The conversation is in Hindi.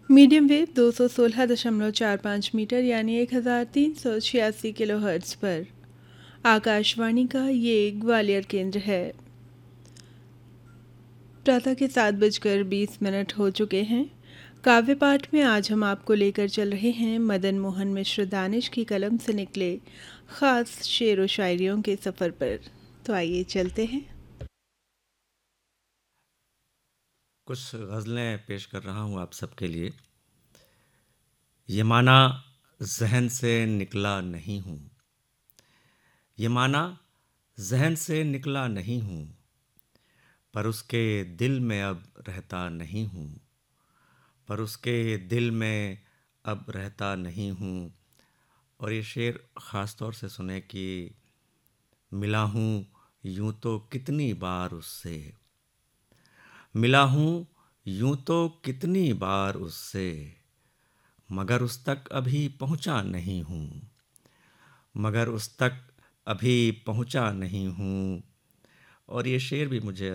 मीडियम वेव 216.45 मीटर यानी 1386 किलोहर्ट्ज़ पर आकाशवाणी का ये ग्वालियर केंद्र है। प्रातः के 7:20 हो चुके हैं। काव्य पाठ में आज हम आपको लेकर चल रहे हैं मदन मोहन मिश्र दानिश की कलम से निकले ख़ास शेर व शायरियों के सफ़र पर। तो आइए चलते हैं। कुछ गज़लें पेश कर रहा हूँ आप सबके लिए। ये माना जहन से निकला नहीं हूँ, ये माना जहन से निकला नहीं हूँ, पर उसके दिल में अब रहता नहीं हूँ, पर उसके दिल में अब रहता नहीं हूँ। और ये शेर ख़ास तौर से सुने कि मिला हूँ यूं तो कितनी बार उससे, मिला हूँ यूं तो कितनी बार उससे, मगर उस तक अभी पहुँचा नहीं हूँ, मगर उस तक अभी पहुँचा नहीं हूँ। और ये शेर भी मुझे